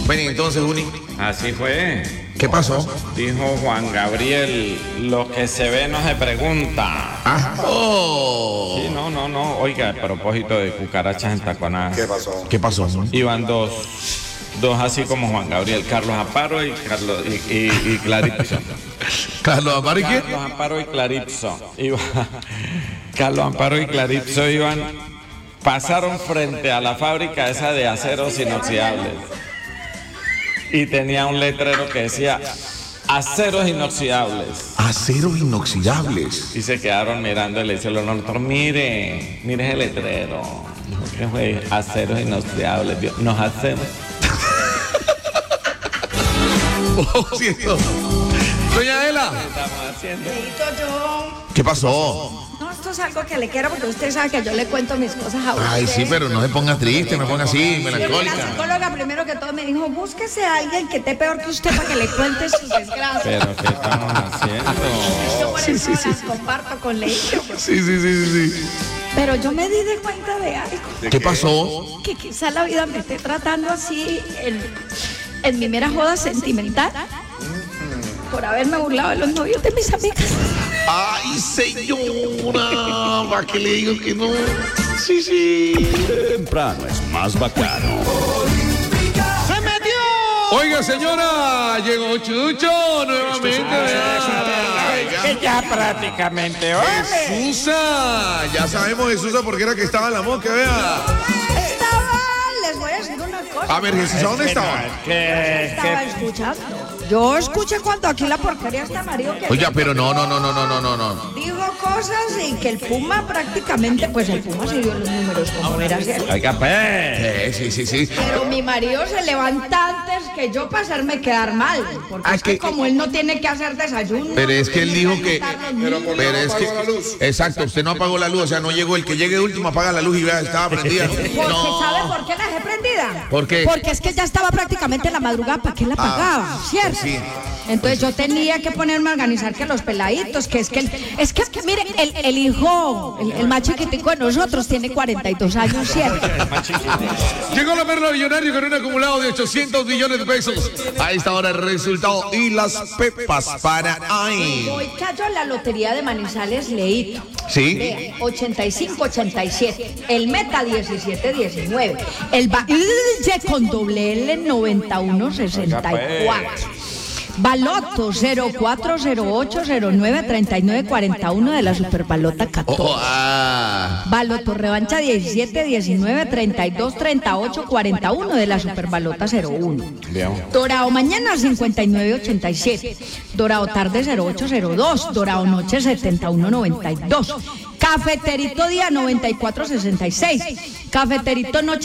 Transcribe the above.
Bueno, entonces, Uni, Así fue. ¿qué pasó? Dijo Juan Gabriel, lo que se ve no se pregunta. Ah, oh. Sí, no. Oiga, a propósito de cucarachas entaconadas. ¿Qué pasó? Iban dos así como Juan Gabriel, Carlos Amparo y Claripso. ¿Carlos Amaro y qué? Carlos Amparo y Claripso. Carlos Amparo y Claripso pasaron frente a la fábrica esa de aceros inoxidables. Y tenía un letrero que decía aceros inoxidables. Aceros inoxidables. Y se quedaron mirando y le dice el otro, mire ese letrero. Dijo, ¿qué fue? Aceros inoxidables. Dios, nos hacemos. Oh, cierto. Doña Adela, ¿Qué estamos haciendo? ¿qué pasó? No, esto es algo que le quiero porque usted sabe que yo le cuento mis cosas a usted. Ay, sí, pero no se ponga triste, no se ponga así, La melancólica. psicóloga primero que todo me dijo, búsquese a alguien que esté peor que usted para que le cuente sus desgracias. ¿Pero qué estamos haciendo? Yo por eso las comparto con Leito. Sí. Pero yo me di de cuenta de algo. ¿Qué pasó? Que quizá la vida me esté tratando así en mi mera joda sentimental. Por haberme burlado de los novios de mis amigas. Ay, señora, ¿para qué le digo que no? Sí. Temprano es más bacano. ¡Se metió! Oiga, señora, llegó Chucho nuevamente. Que ya prácticamente, hombre. Jesusa, ya sabemos Jesusa porque era que estaba en la mosca, vea. Les voy a decir una cosa. A ver, Jesús, ¿dónde estaba? Estaba escuchando. Yo escuché cuando aquí la porquería está marido que Oiga, pero no. dijo cosas y que el Puma prácticamente, pues el Puma sí dio los números como era cierto. Oiga, pues. Sí. Pero mi marido se levanta antes que yo para hacerme quedar mal. Porque es que como él no tiene que hacer desayuno. Pero es que él tiene dijo que. alimentar los niños. Pero es que. Exacto, usted no apagó la luz, o sea, no llegó. El que llegue de último apaga la luz y vea, estaba prendida. Porque No. ¿sabe por qué la dejé prendida? ¿Por qué? Porque es que ya estaba prácticamente en la madrugada, ¿para qué la apagaba? ¿Cierto? sí. Entonces yo tenía que ponerme a organizar que los peladitos, que mire, el hijo, el más chiquitico de nosotros tiene 42 años, ¿cierto? Llegó la perla millonaria con un acumulado de 800 millones de pesos. A esta hora el resultado y las pepas para ahí. Hoy cayó la lotería de Manizales Leito. ¿Sí? Vea, 85-87. El Meta 17-19. El Valle con doble L 91-64. Baloto 0408093941 de la Superbalota 14. Baloto revancha 17-19-32-38-41 de la Superbalota 01. Dorado mañana 59-87. Dorado tarde 0802. Dorado noche 71-92. Cafeterito día 94-66. Cafeterito noche